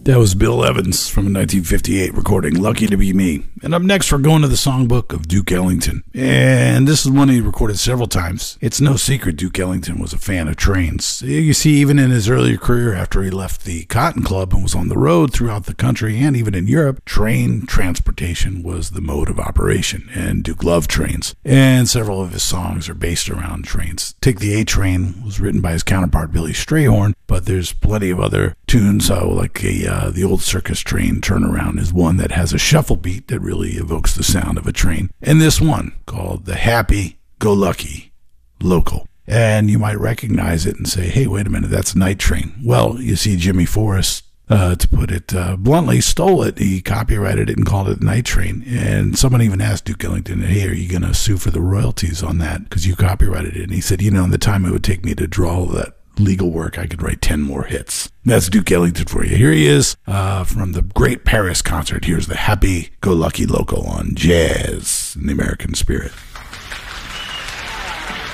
That was Bill Evans from a 1958 recording, Lucky to Be Me. And up next, we're going to the songbook of Duke Ellington. And this is one he recorded several times. It's no secret Duke Ellington was a fan of trains. You see, even in his earlier career, after he left the Cotton Club and was on the road throughout the country and even in Europe, train transportation was the mode of operation. And Duke loved trains. And several of his songs are based around trains. Take the A Train was written by his counterpart, Billy Strayhorn, but there's plenty of other tunes, like the old circus train turnaround is one that has a shuffle beat that really evokes the sound of a train. And this one called the Happy-Go-Lucky Local. And you might recognize it and say, hey, wait a minute, that's Night Train. Well, you see Jimmy Forrest, to put it bluntly, stole it. He copyrighted it and called it Night Train. And someone even asked Duke Ellington, hey, are you going to sue for the royalties on that because you copyrighted it? And he said, in the time it would take me to draw all that legal work, I could write 10 more hits. That's Duke Ellington for you. Here he is from the Great Paris Concert. Here's the Happy-Go-Lucky Local on Jazz in the American Spirit.